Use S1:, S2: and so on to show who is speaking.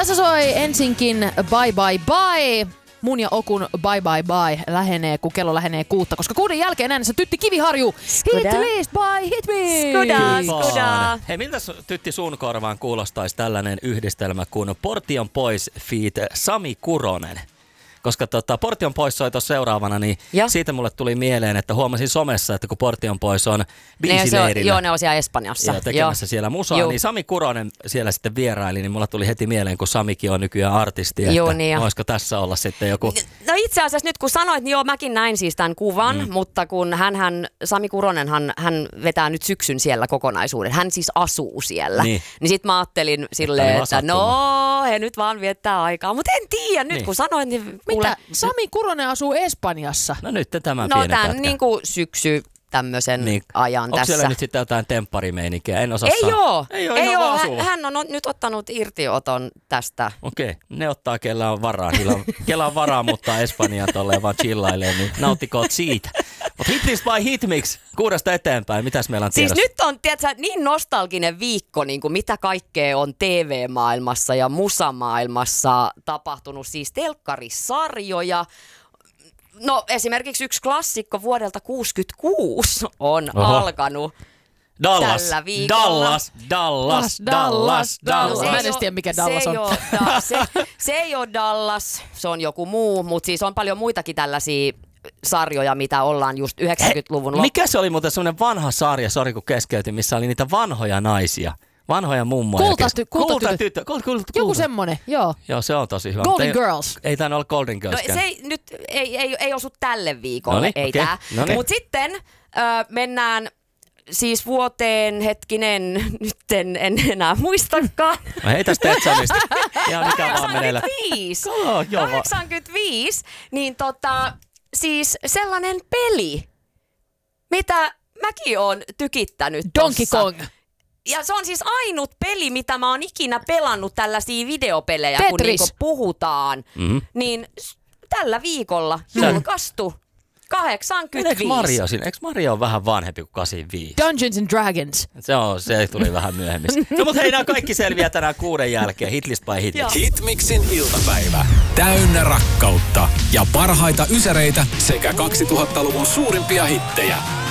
S1: Tässä soi ensinkin Bye Bye Bye. Mun ja Okun Bye Bye Bye lähenee, kun kello lähenee 6, koska 6 jälkeen äänessä Tytti Kiviharju. Hit list by Hit Me!
S2: Skuda. Hei, miltä Tytti sun korvaan kuulostaisi tällainen yhdistelmä kuin Portion Pois feat. Sami Kuronen? Koska Portion Pois soi tuossa seuraavana, niin siitä mulle tuli mieleen, että huomasin somessa, että kun Portion Pois on biisileirillä.
S3: Ne on siellä Espanjassa.
S2: Tekemässä siellä musaa, niin Sami Kuronen siellä sitten vieraili, niin mulla tuli heti mieleen, kun Samikin on nykyään artisti, että niin voisiko tässä olla sitten joku...
S3: No itse asiassa nyt kun sanoit, niin mäkin näin siis tämän kuvan, mutta kun Sami Kuronenhan hän vetää nyt syksyn siellä kokonaisuuden. Hän siis asuu siellä. Niin sit mä ajattelin silleen, että he nyt vaan viettää aikaa, mutta en tiedä nyt kun sanoit, niin...
S1: Mitä? Sami Kuronen asuu Espanjassa?
S2: No nyt tämän pienen pätkän.
S3: No tämän niinku syksy tämmöisen ajan
S2: onko
S3: tässä.
S2: Onko siellä nyt sitten jotain tempparimeininkiä? En osaa
S3: Ei oo. Hän on nyt ottanut irtioton tästä.
S2: Okei, ne ottaa kellä on varaa. Kellä on varaa, mutta Espanjaan tolleen vaan chillailee, niin nauttikoot siitä. Mutta Hitlist by Hitmix, 6 eteenpäin. Mitäs meillä on tiedossa?
S3: Siis nyt on niin nostalginen viikko, niin kuin mitä kaikkea on TV-maailmassa ja musamaailmassa tapahtunut. Siis telkkarisarjoja. No esimerkiksi yksi klassikko vuodelta 1966 on alkanut tällä viikolla.
S2: Dallas.
S1: Mä en tiedä mikä Dallas on.
S3: Se ei ole Dallas, se on joku muu, mutta siis on paljon muitakin tällaisia sarjoja, mitä ollaan just 90-luvun loppuun.
S2: Mikä se oli muuten semmoinen vanha sarja, sori kun keskeytin, missä oli niitä vanhoja naisia? Vanhoja mummoja.
S1: Kultatyttö. Joku semmonen, joo.
S2: Joo, se on tosi hyvä.
S1: Golden Girls.
S2: Ei tainnut olla Golden Girls.
S3: No, se ei osu tälle viikolle,
S2: Noniin,
S3: ei
S2: okay.
S3: tää.
S2: Noniin.
S3: Mut sitten mennään siis vuoteen, hetkinen, nyt en enää muistakaan.
S2: No heitäs Tetsanista. Ihan mikä vaan meneillä.
S3: 85, niin siis sellainen peli, mitä mäkin oon tykittänyt
S1: Donkey Kong.
S3: Ja se on siis ainut peli, mitä mä oon ikinä pelannut tällaisia videopelejä,
S1: Tetris.
S3: kun niinku puhutaan. Niin tällä viikolla julkaistu 85.
S2: Eikö Mario on vähän vanhempi kuin 85?
S1: Dungeons and Dragons.
S2: Se tuli vähän myöhemmin. No mutta hei, nämä kaikki selviää tänään 6 jälkeen. Hitlist by Hitmix.
S4: Hitmixin iltapäivä. Täynnä rakkautta ja parhaita ysäreitä sekä 2000-luvun suurimpia hittejä.